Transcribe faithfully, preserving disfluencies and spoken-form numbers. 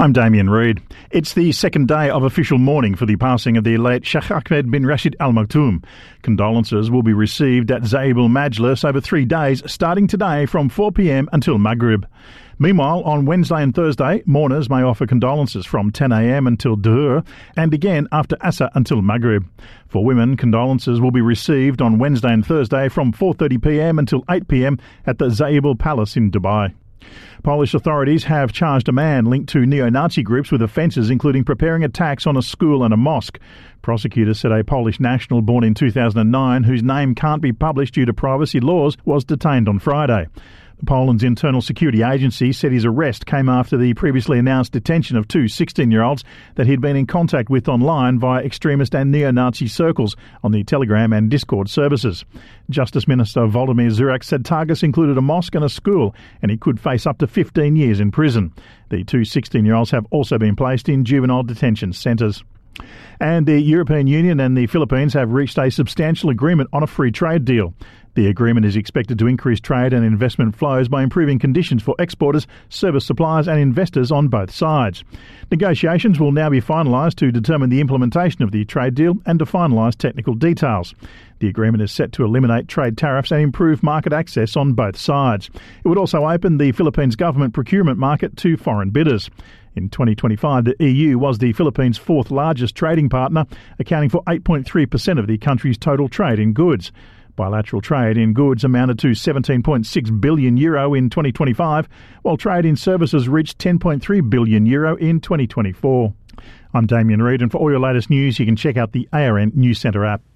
I'm Damien Reid. It's the second day of official mourning for the passing of the late Sheikh Ahmed bin Rashid Al Maktoum. Condolences will be received at Zaid al Majlis over three days, starting today from four p.m. until Maghrib. Meanwhile, on Wednesday and Thursday, mourners may offer condolences from ten a.m. until Dhuhr and again after Asr until Maghrib. For women, condolences will be received on Wednesday and Thursday from four thirty p.m. until eight p.m. at the Zaid Palace in Dubai. Polish authorities have charged a man linked to neo-Nazi groups with offences including preparing attacks on a school and a mosque. Prosecutors said a Polish national born in two thousand nine, whose name can't be published due to privacy laws, was detained on Friday. Poland's Internal Security Agency said his arrest came after the previously announced detention of two sixteen-year-olds that he'd been in contact with online via extremist and neo-Nazi circles on the Telegram and Discord services. Justice Minister Volodymyr Zurak said targets included a mosque and a school, and he could face up to fifteen years in prison. The two sixteen-year-olds have also been placed in juvenile detention centres. And the European Union and the Philippines have reached a substantial agreement on a free trade deal. The agreement is expected to increase trade and investment flows by improving conditions for exporters, service suppliers and investors on both sides. Negotiations will now be finalised to determine the implementation of the trade deal and to finalise technical details. The agreement is set to eliminate trade tariffs and improve market access on both sides. It would also open the Philippines government procurement market to foreign bidders. In twenty twenty-five, the E U was the Philippines' fourth largest trading partner, accounting for eight point three percent of the country's total trade in goods. Bilateral trade in goods amounted to seventeen point six billion euro in twenty twenty-five, while trade in services reached ten point three billion euro in twenty twenty-four. I'm Damien Reid, and for all your latest news, you can check out the A R N News Centre app.